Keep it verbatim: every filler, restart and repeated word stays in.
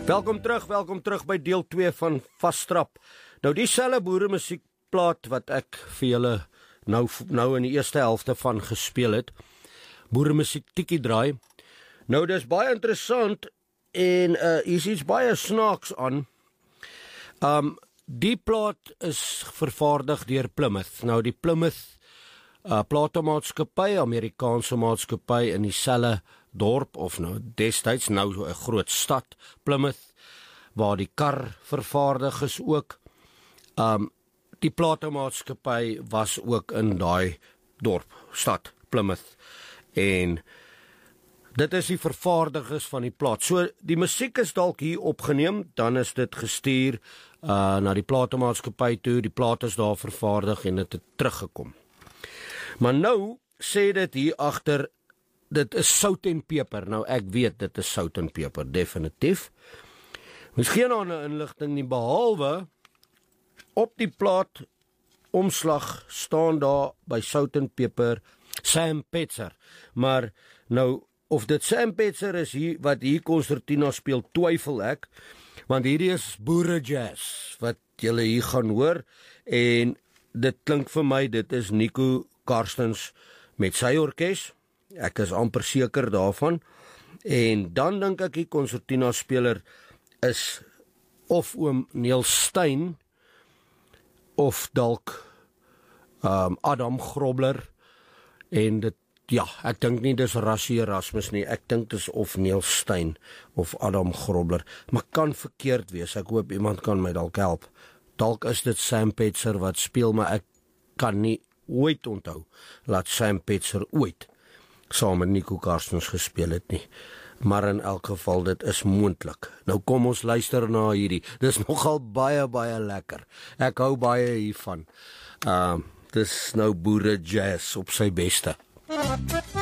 Welkom terug, welkom terug by deel twee van Vastrap. Nou die selfe boere musiekplaat wat ek vir julle nou nou in die eerste helfte van gespeel het. Boere musiek tikkie draai. Nou dis baie interessant en uh, is iets baie snaaks aan. Um die plaat is vervaardig deur Plymouth. Nou die Plymouth uh, platemaatskappy, Amerikaanse maatskappy in dieselfde dorp of nou destyds nou 'n groot stad, Plymouth, waar die kar vervaardig is ook. Um die platemaatskappy was ook in daai dorp, stad Plymouth. En dit is die vervaardigers van die plaat. So die musiek is dalk hier opgeneem, dan is dit gestuur uh, na die platemaatskappy toe, die plaat is daar vervaardig en dit het teruggekom. Maar nou sê dit hier agter, dit is sout en peper. Nou ek weet dit is sout en peper, definitief. Ons geen ander inligting nie, behalwe op die plaat omslag staan daar by sout en peper Sam Petzer. Maar nou of dit Sam Petzer is hier wat hier Concertina speel, twyfel ek, want hierdie is boere jazz wat julle hier gaan hoor en dit klink vir my dit is Nico Karstens met sy orkes. Ek is amper seker daarvan. En dan dink ek die Concertina speler is of oom Neil Stein of dalk um, Adam Grobler en dit, ja, ek dink nie dis Rassie Erasmus nie, ek dink dis of Neil Stein of Adam Grobler, maar kan verkeerd wees, ek hoop iemand kan my dalk help. Dalk is dit Sam Petzer wat speel, maar ek kan nie ooit onthou, laat Sam Petzer ooit saam met Nico Karstens gespeel het nie. Maar in elk geval, dit is moontlik. Nou kom ons luister na hierdie. Dis nogal baie, baie lekker. Ek hou baie hiervan. Uh, dis nou boere jazz op sy beste.